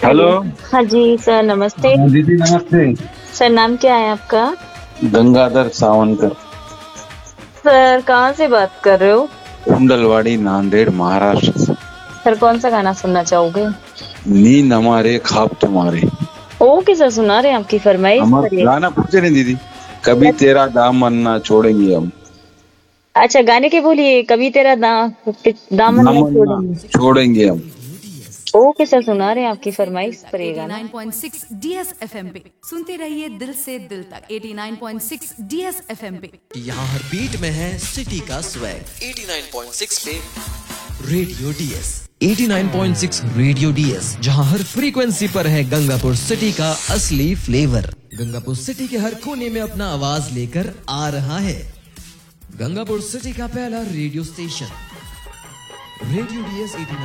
Hello. Hello. हाँ जी sir, नमस्ते। हाँ दीदी नमस्ते। सर, नाम क्या है आपका? गंगाधर सावंकर। सर, कहाँ से बात कर रहे हो? कुंडलवाड़ी नांदेड़ महाराष्ट्र से। सर, कौन सा गाना सुनना चाहोगे? नींद हमारे ख्वाब तुम्हारे। ओके सर, सुना रहे हैं, आपकी फरमाइश हम करिए। गाना पूछे नहीं दीदी। कभी तेरा दामन ना छोड़ेंगे हम। अच्छा, गाने के बोलिए। कभी तेरा दामन न दामन ना छोड़ेंगे। छोड़ेंगे हम। ओके सर, सुना रहे हैं, आपकी फरमाइश करिएगा ना। 89.6 डीएस एफएम पे सुनते रहिए दिल से दिल तक। 89.6 डीएस एफएम पे यहाँ हर बीट में है सिटी का स्वैग। 89.6 पे रेडियो डीएस। 89.6 रेडियो डीएस, जहाँ हर फ्रीक्वेंसी पर है गंगापुर सिटी का असली फ्लेवर। गंगापुर सिटी के हर कोने में अपना आवाज लेकर आ रहा है गंगापुर सिटी का पहला रेडियो स्टेशन, रेडियो डीएस 89।